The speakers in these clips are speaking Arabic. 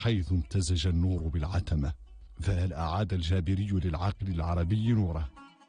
حيث امتزج النور بالعتمة. فهل أعاد الجابري للعقل العربي نوره،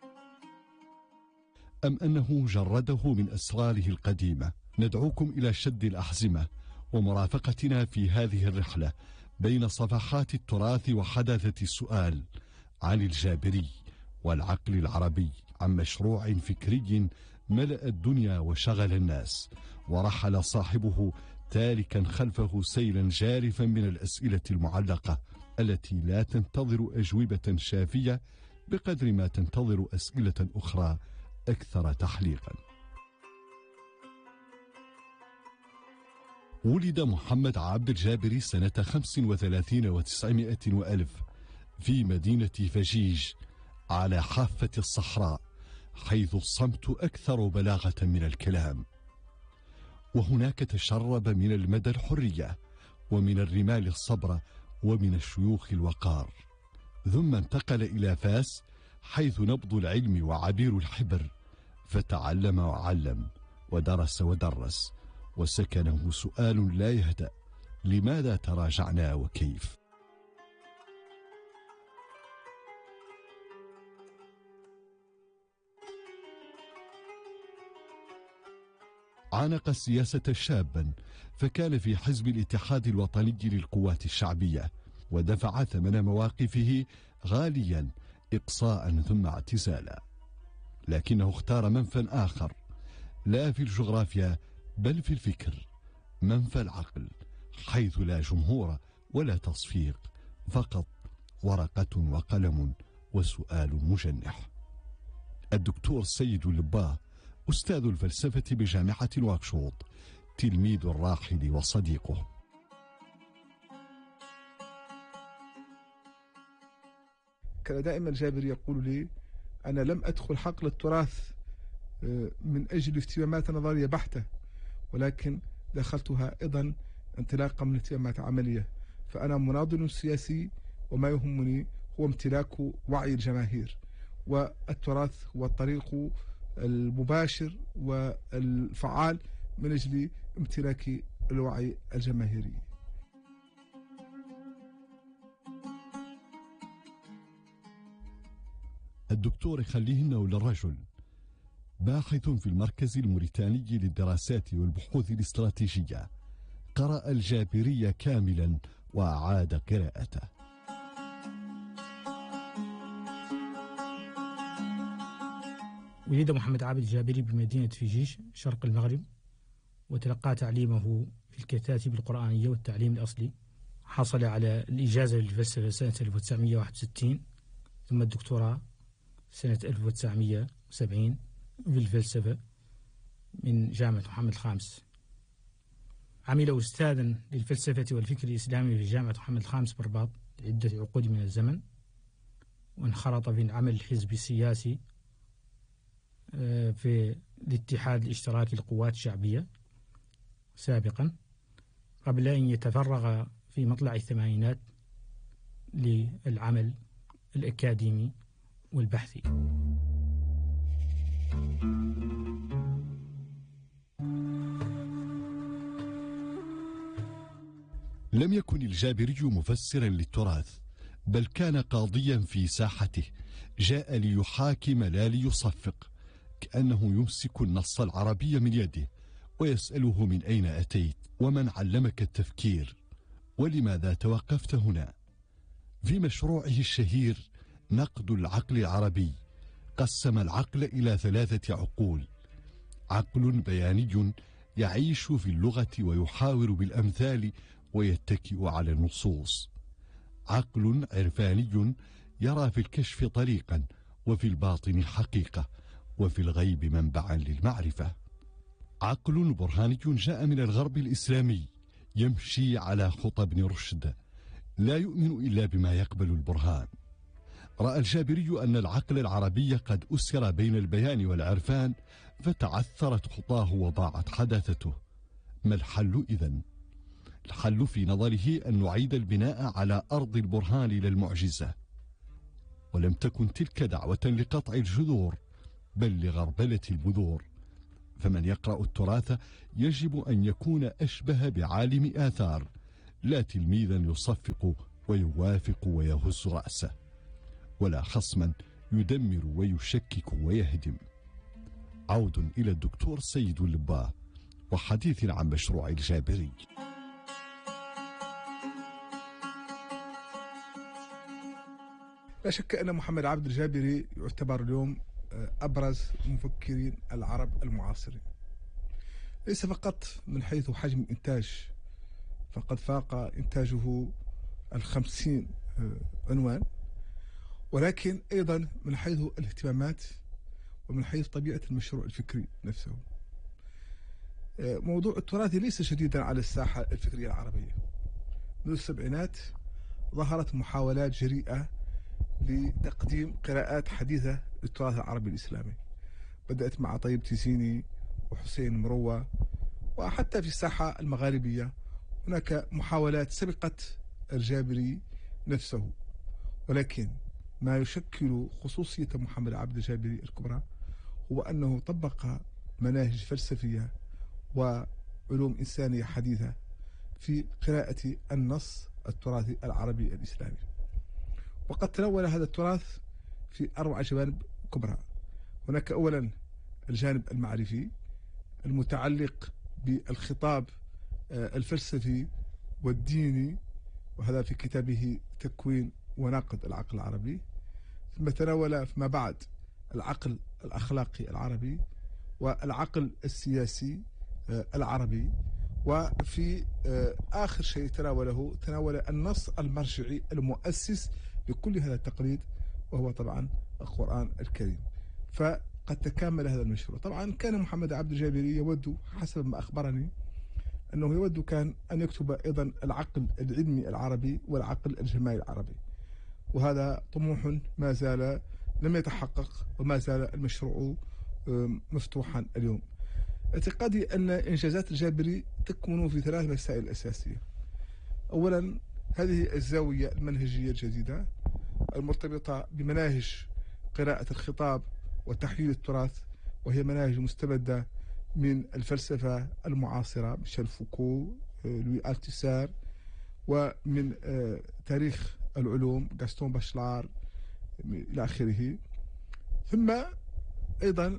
أم أنه جرده من أسراره القديمة؟ ندعوكم إلى شد الأحزمة ومرافقتنا في هذه الرحلة بين صفحات التراث وحداثة السؤال عن الجابري والعقل العربي، عن مشروع فكري ملأ الدنيا وشغل الناس، ورحل صاحبه تاركا خلفه سيلا جارفا من الأسئلة المعلقة التي لا تنتظر أجوبة شافية بقدر ما تنتظر أسئلة أخرى أكثر تحليقا. ولد محمد عبد الجابري سنة 35 و900 وألف في مدينة فجيج على حافة الصحراء، حيث الصمت أكثر بلاغة من الكلام. وهناك تشرب من المدى الحرية، ومن الرمال الصبر، ومن الشيوخ الوقار. ثم انتقل إلى فاس حيث نبض العلم وعبير الحبر، فتعلم وعلم ودرس ودرس، وسكنه سؤال لا يهدأ: لماذا تراجعنا وكيف؟ عانق السياسة شابا، فكان في حزب الاتحاد الوطني للقوات الشعبية، ودفع ثمن مواقفه غاليا، إقصاء ثم اعتزالا. لكنه اختار منفى آخر، لا في الجغرافيا بل في الفكر، منفى العقل، حيث لا جمهور ولا تصفيق، فقط ورقة وقلم وسؤال مجنح. الدكتور سيد اللباه أستاذ الفلسفة بجامعة نواكشوط، تلميذ الراحل وصديقه. كان دائما الجابري يقول لي: أنا لم أدخل حقل التراث من أجل اهتمامات نظرية بحتة، ولكن دخلتها أيضا انطلاقا من اهتمامات عملية. فأنا مناضل سياسي، وما يهمني هو امتلاك وعي الجماهير، والتراث هو الطريق المباشر والفعال من أجل امتلاك الوعي الجماهيري. الدكتور خليهن للرجل باحث في المركز الموريتاني للدراسات والبحوث الاستراتيجية، قرأ الجابري كاملا وأعاد قراءته. ولد محمد عبد الجابري بمدينة فجيج شرق المغرب، وتلقى تعليمه في الكتاتب القرآنية والتعليم الأصلي. حصل على الإجازة للفلسفة سنة 1961، ثم الدكتوراه سنة 1970 في الفلسفة من جامعة محمد الخامس. عمل أستاذا للفلسفة والفكر الإسلامي في جامعة محمد الخامس بالرباط لعدة عقود من الزمن، وانخرط في العمل الحزبي السياسي في الاتحاد الاشتراكي للقوات الشعبية سابقا، قبل أن يتفرغ في مطلع الثمانينات للعمل الأكاديمي والبحثي. لم يكن الجابري مفسرا للتراث، بل كان قاضيا في ساحته، جاء ليحاكم لا ليصفق، كأنه يمسك النص العربي من يده ويسأله: من أين أتيت؟ ومن علمك التفكير؟ ولماذا توقفت هنا؟ في مشروعه الشهير نقد العقل العربي قسم العقل إلى 3 عقول: عقل بياني يعيش في اللغة ويحاور بالأمثال ويتكئ على النصوص، عقل عرفاني يرى في الكشف طريقا، وفي الباطن حقيقة، وفي الغيب منبعا للمعرفة، عقل برهاني جاء من الغرب الإسلامي يمشي على خطى ابن رشد، لا يؤمن إلا بما يقبل البرهان. رأى الجابري أن العقل العربي قد أسر بين البيان والعرفان، فتعثرت خطاه وضاعت حداثته. ما الحل إذن؟ الحل في نظره أن نعيد البناء على أرض البرهان للمعجزة، ولم تكن تلك دعوة لقطع الجذور بل لغربلة البذور. فمن يقرأ التراث يجب أن يكون أشبه بعالم آثار لا تلميذا يصفق ويوافق ويهز رأسه، ولا خصما يدمر ويشكك ويهدم. عود إلى الدكتور سيد اللباه وحديث عن مشروع الجابري. لا شك أن محمد عبد الجابري يعتبر اليوم أبرز مفكرين العرب المعاصرين، ليس فقط من حيث حجم الإنتاج، فقد فاق إنتاجه 50 عنوان، ولكن أيضا من حيث الاهتمامات ومن حيث طبيعة المشروع الفكري نفسه. موضوع التراث ليس شديدا على الساحة الفكرية العربية. منذ السبعينات ظهرت محاولات جريئة لتقديم قراءات حديثة للتراث العربي الإسلامي، بدأت مع طيب تيسيني وحسين مروة، وحتى في الساحة المغاربية هناك محاولات سبقت الجابري نفسه. ولكن ما يشكل خصوصية محمد عبد الجابري الكبرى هو أنه طبق مناهج فلسفية وعلوم إنسانية حديثة في قراءة النص التراثي العربي الإسلامي، وقد تناول هذا التراث في 4 جوانب كبرى. هناك أولا الجانب المعرفي المتعلق بالخطاب الفلسفي والديني، وهذا في كتابه تكوين ونقد العقل العربي. ثم تناول فيما بعد العقل الأخلاقي العربي والعقل السياسي العربي، وفي آخر شيء تناول النص المرجعي المؤسس لكل هذا التقليد، وهو طبعا القرآن الكريم. فقد تكامل هذا المشروع. طبعا كان محمد عبد الجابري يود، حسب ما أخبرني، أنه يود كان أن يكتب أيضا العقل العلمي العربي والعقل الجمالي العربي، وهذا طموح ما زال لم يتحقق، وما زال المشروع مفتوحا اليوم. اعتقادي أن إنجازات الجابري تكمن في 3 مسائل أساسية. أولا هذه الزاوية المنهجية الجديدة المرتبطة بمناهج قراءة الخطاب وتحليل التراث، وهي مناهج مستمدة من الفلسفة المعاصرة، ميشيل فوكو، لوي ألتيسار، ومن تاريخ العلوم غاستون باشلار إلى آخره. ثم أيضا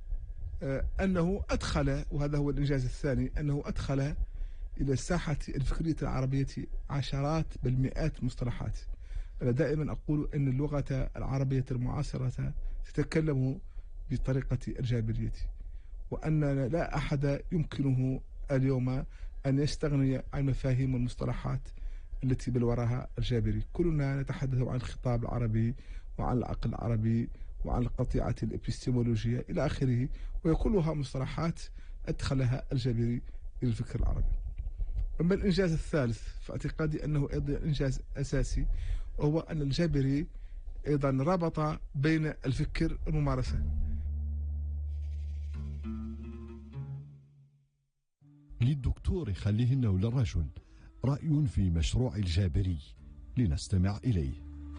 أنه أدخل، وهذا هو الإنجاز الثاني، أنه أدخل إلى الساحة الفكرية العربية عشرات بل مئات المصطلحات. أنا دائما أقول أن اللغة العربية المعاصرة تتكلم بطريقة الجابرية، وأن لا أحد يمكنه اليوم أن يستغني عن مفاهيم والمصطلحات التي بلورها الجابري. كلنا نتحدث عن الخطاب العربي وعن العقل العربي وعن القطيعة الإبستيمولوجية إلى آخره، وكلها مصطلحات أدخلها الجابري إلى الفكر العربي. أما الإنجاز الثالث فاعتقادي أنه أيضا إنجاز أساسي، وهو أن الجابري أيضا ربط بين الفكر والممارسة. للدكتور خليهن وللرجل رأي في مشروع الجابري، لنستمع إليه.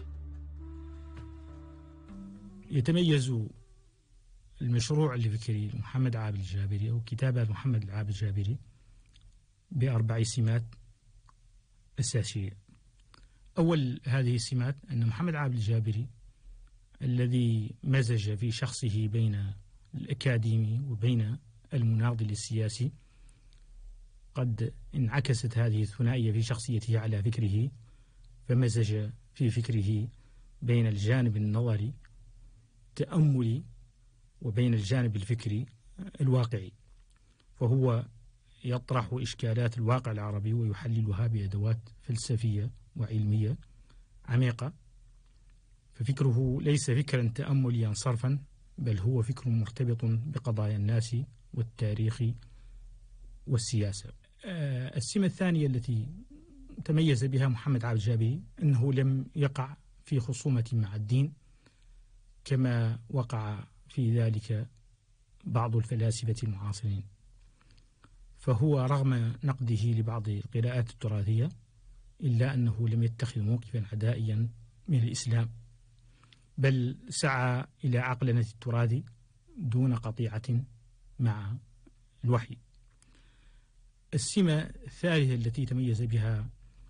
يتميز المشروع الفكري لمحمد عابد الجابري أو كتابة محمد عابد الجابري ب4 سمات أساسية. أول هذه السمات أن محمد عابد الجابري الذي مزج في شخصه بين الأكاديمي وبين المناضل السياسي، قد انعكست هذه الثنائية في شخصيته على فكره، فمزج في فكره بين الجانب النظري التأملي وبين الجانب الفكري الواقعي، فهو يطرح إشكالات الواقع العربي ويحللها بأدوات فلسفية وعلمية عميقة. ففكره ليس فكرا تأمليا صرفا، بل هو فكر مرتبط بقضايا الناس والتاريخ والسياسة. السمة الثانية التي تميز بها محمد عابد الجابري أنه لم يقع في خصومة مع الدين كما وقع في ذلك بعض الفلاسفة المعاصرين، فهو رغم نقده لبعض القراءات التراثية إلا أنه لم يتخذ موقفا عدائيا من الإسلام، بل سعى إلى عقلنة التراث دون قطيعة مع الوحي. السمة الثالثة التي تميز بها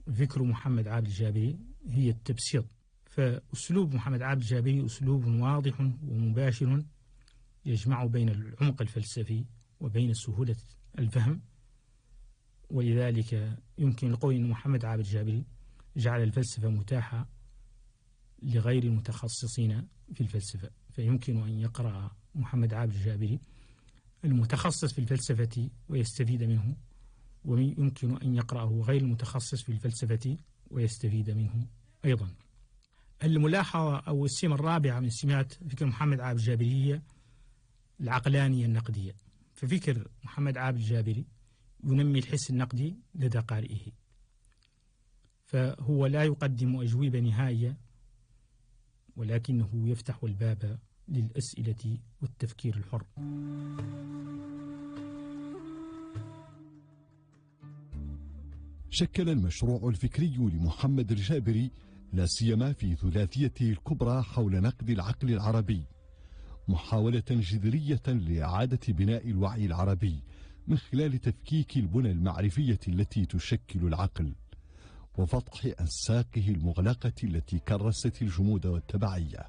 ذكر محمد عابد الجابري هي التبسيط. فأسلوب محمد عابد الجابري أسلوب واضح ومباشر يجمع بين العمق الفلسفي وبين سهولة الفهم، ولذلك يمكن القول أن محمد عابد الجابري جعل الفلسفة متاحة لغير المتخصصين في الفلسفة. فيمكن أن يقرأ محمد عابد الجابري المتخصص في الفلسفة ويستفيد منه، ويمكن أن يقرأه غير المتخصص في الفلسفة ويستفيد منه أيضا. الملاحظة أو السمة الرابعة من سمات فكر محمد عابد الجابري هي العقلانية النقدية. ففكر محمد عابد الجابري ينمي الحس النقدي لدى قارئه، فهو لا يقدم أجوبة نهائية، ولكنه يفتح الباب للأسئلة والتفكير الحر. شكل المشروع الفكري لمحمد الجابري لا سيما في ثلاثيته الكبرى حول نقد العقل العربي محاولة جذرية لإعادة بناء الوعي العربي من خلال تفكيك البنى المعرفية التي تشكل العقل وفتح أنساقه المغلقة التي كرست الجمود والتبعية.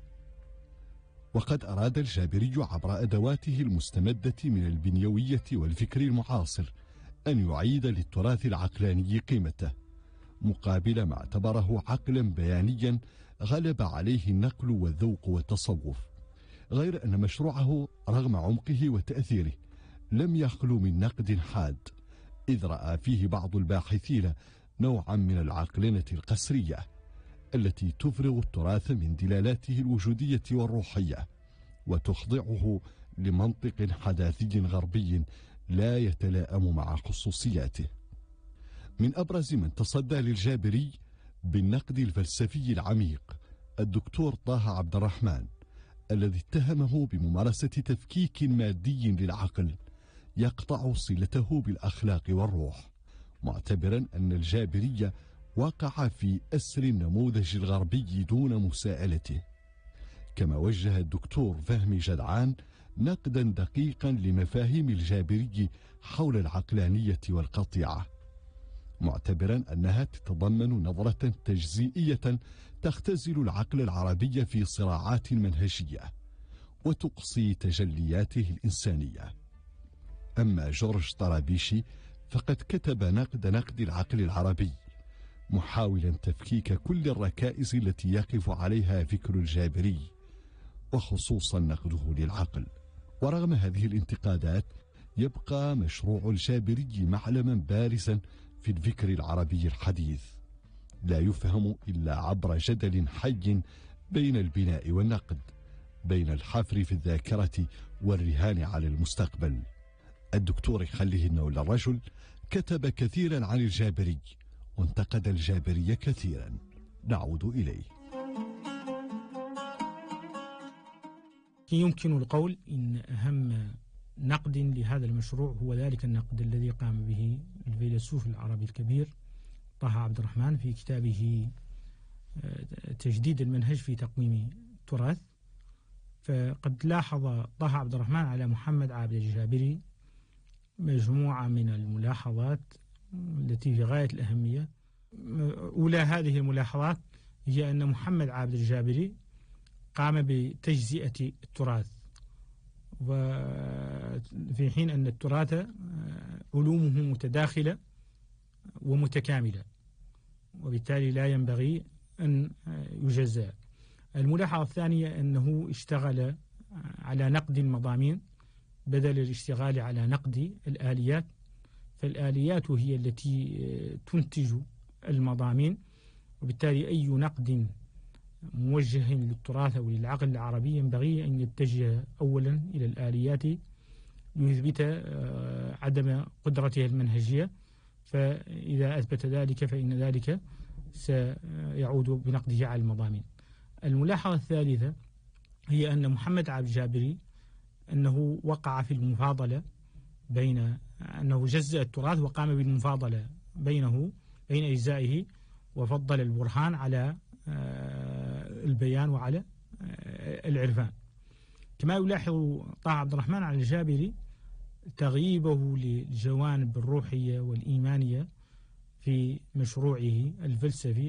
وقد أراد الجابري عبر أدواته المستمدة من البنيوية والفكر المعاصر أن يعيد للتراث العقلاني قيمته مقابل ما اعتبره عقلا بيانيا غلب عليه النقل والذوق والتصوف، غير أن مشروعه رغم عمقه وتأثيره لم يخلو من نقد حاد، إذ رأى فيه بعض الباحثين نوعا من العقلنة القسرية التي تفرغ التراث من دلالاته الوجودية والروحية وتخضعه لمنطق حداثي غربي لا يتلائم مع خصوصياته. من أبرز من تصدى للجابري بالنقد الفلسفي العميق الدكتور طه عبد الرحمن، الذي اتهمه بممارسة تفكيك مادي للعقل يقطع صلته بالأخلاق والروح، معتبرا أن الجابري وقع في أسر النموذج الغربي دون مساءلته. كما وجه الدكتور فهمي جدعان نقدا دقيقا لمفاهيم الجابري حول العقلانية والقطيعة، معتبرا أنها تتضمن نظرة تجزئية تختزل العقل العربي في صراعات منهجية وتقصي تجلياته الإنسانية. أما جورج طرابيشي فقد كتب نقد العقل العربي محاولا تفكيك كل الركائز التي يقف عليها فكر الجابري وخصوصا نقده للعقل. ورغم هذه الانتقادات يبقى مشروع الجابري معلما بارزا في الفكر العربي الحديث لا يفهم إلا عبر جدل حي بين البناء والنقد، بين الحفر في الذاكرة والرهان على المستقبل. الدكتور خليه النول الرجل كتب كثيرا عن الجابري وانتقد الجابري كثيرا، نعود إليه. يمكن القول إن أهم نقد لهذا المشروع هو ذلك النقد الذي قام به الفيلسوف العربي الكبير طه عبد الرحمن في كتابه تجديد المنهج في تقويم التراث. فقد لاحظ طه عبد الرحمن على محمد عابد الجابري مجموعة من الملاحظات التي في غاية الأهمية. أولى هذه الملاحظات هي أن محمد عابد الجابري قام بتجزئة التراث، وفي حين أن التراث علومه متداخلة ومتكاملة وبالتالي لا ينبغي أن يجزأ. الملاحظة الثانية أنه اشتغل على نقد المضامين بدل الاشتغال على نقد الآليات، فالآليات هي التي تنتج المضامين، وبالتالي أي نقد موجه للتراث أو للعقل العربي ينبغي أن يتجه أولا إلى الآليات ليثبت عدم قدرته المنهجية، فإذا أثبت ذلك فإن ذلك سيعود بنقده على المضامين. الملاحظة الثالثة هي أن محمد عابد الجابري أنه وقع في المفاضلة بين أنه جزأ التراث وقام بالمفاضلة بين أجزائه، وفضل البرهان على البيان وعلى العرفان. كما يلاحظ طه عبد الرحمن على الجابري تغييبه للجوانب الروحية والإيمانية في مشروعه الفلسفي